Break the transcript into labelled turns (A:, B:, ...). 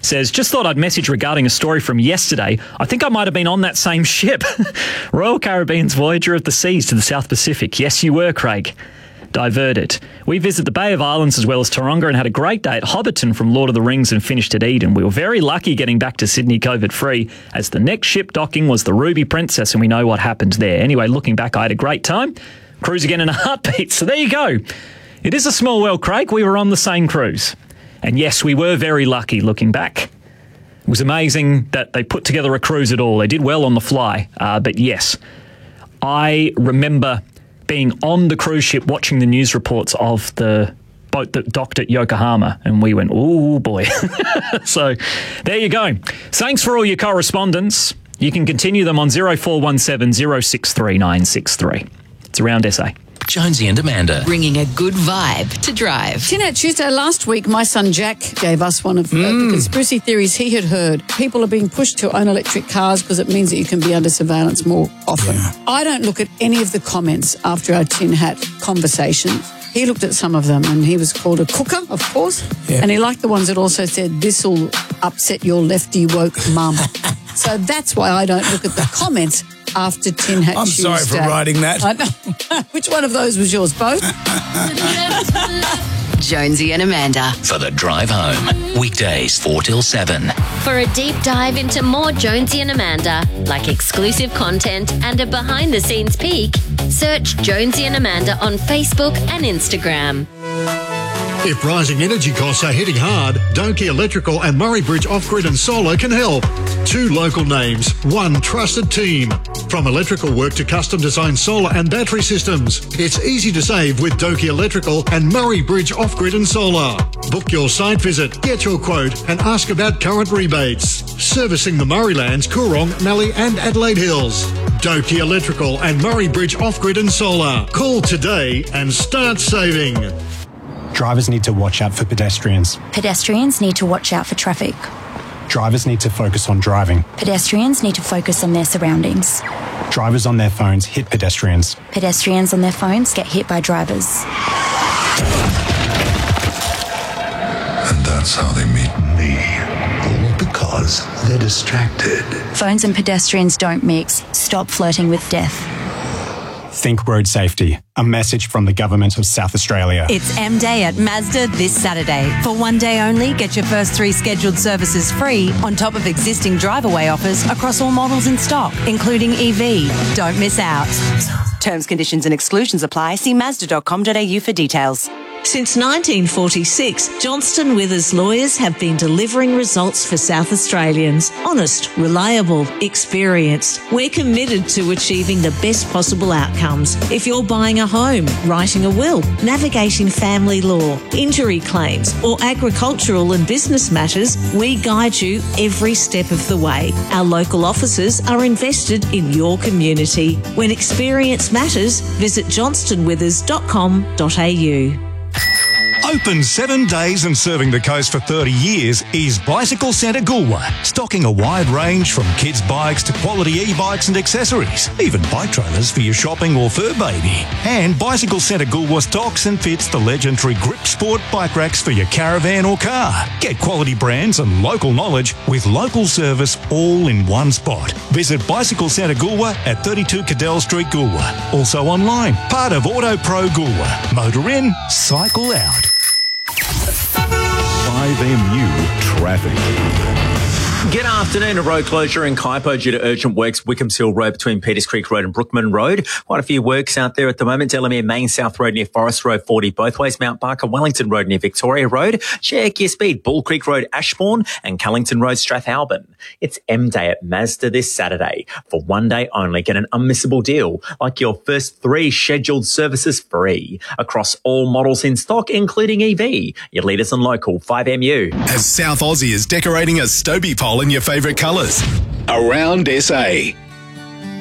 A: says, just thought I'd message regarding a story from yesterday. I think I might have been on that same ship. Royal Caribbean's Voyager of the Seas to the South Pacific. Yes, you were, Craig. Diverted. We visited the Bay of Islands as well as Taronga and had a great day at Hobbiton from Lord of the Rings and finished at Eden. We were very lucky getting back to Sydney COVID-free as the next ship docking was the Ruby Princess, and we know what happened there. Anyway, looking back, I had a great time. Cruise again in a heartbeat. So there you go. It is a small world, Craig. We were on the same cruise. And yes, we were very lucky looking back. It was amazing that they put together a cruise at all. They did well on the fly. But yes, I remember being on the cruise ship watching the news reports of the boat that docked at Yokohama, and we went, ooh, boy. So there you go. Thanks for all your correspondence. You can continue them on 0417 063 963. It's Around SA.
B: Jonesy and Amanda.
C: Bringing a good vibe to drive.
D: Tinette, Tuesday last week, my son Jack gave us one of the conspiracy theories he had heard. People are being pushed to own electric cars because it means that you can be under surveillance more often. Yeah. I don't look at any of the comments after our Tin Hat conversation. He looked at some of them and he was called a cooker, of course. Yeah. And he liked the ones that also said, this'll upset your lefty woke mum. So that's why I don't look at the comments after Tin Hat Tuesday.
E: I'm sorry for writing that.
D: I know. Which one of those was yours? Both?
C: Jonesy and Amanda.
B: For the drive home. Weekdays 4 till 7.
F: For a deep dive into more Jonesy and Amanda, like exclusive content and a behind-the-scenes peek, search Jonesy and Amanda on Facebook and Instagram.
G: If rising energy costs are hitting hard, Donkey Electrical and Murray Bridge Off-Grid and Solar can help. 2 local names, 1 trusted team. From electrical work to custom designed solar and battery systems, it's easy to save with Donkey Electrical and Murray Bridge Off-Grid and Solar. Book your site visit, get your quote and ask about current rebates. Servicing the Murraylands, Coorong, Mallee and Adelaide Hills. Donkey Electrical and Murray Bridge Off-Grid and Solar. Call today and start saving.
H: Drivers need to watch out for pedestrians.
I: Pedestrians need to watch out for traffic.
H: Drivers need to focus on driving.
I: Pedestrians need to focus on their surroundings.
H: Drivers on their phones hit pedestrians.
I: Pedestrians on their phones get hit by drivers.
J: And that's how they meet me. All because they're distracted.
I: Phones and pedestrians don't mix. Stop flirting with death.
H: Think road safety. A message from the Government of South Australia.
K: It's M-Day at Mazda this Saturday. For one day only, get your first 3 scheduled services free on top of existing drive-away offers across all models in stock, including EV. Don't miss out. Terms, conditions and exclusions apply. See Mazda.com.au for details.
L: Since 1946, Johnston Withers lawyers have been delivering results for South Australians. Honest, reliable, experienced. We're committed to achieving the best possible outcomes. If you're buying a home, writing a will, navigating family law, injury claims, or agricultural and business matters, we guide you every step of the way. Our local offices are invested in your community. When experience matters, visit johnstonwithers.com.au.
M: Open 7 days and serving the coast for 30 years is Bicycle Centre Goolwa, stocking a wide range from kids' bikes to quality e-bikes and accessories, even bike trailers for your shopping or fur baby. And Bicycle Centre Goolwa stocks and fits the legendary Grip Sport bike racks for your caravan or car. Get quality brands and local knowledge with local service all in one spot. Visit Bicycle Centre Goolwa at 32 Cadell Street, Goolwa. Also online, part of Auto Pro Goolwa. Motor in, cycle out.
N: 5MU Traffic.
O: Good afternoon. A road closure in Kaipo due to urgent works, Wickham's Hill Road between Peters Creek Road and Brookman Road. Quite a few works out there at the moment. Delamere Main South Road near Forest Road 40 both ways. Mount Barker Wellington Road near Victoria Road. Check your speed. Bull Creek Road Ashbourne and Cullington Road Strathalbyn. It's M-Day at Mazda this Saturday. For one day only, get an unmissable deal like your first 3 scheduled services free across all models in stock, including EV. Your leaders and local 5MU.
P: As South Aussie is decorating a Stobie pole in your favourite colours. Around SA.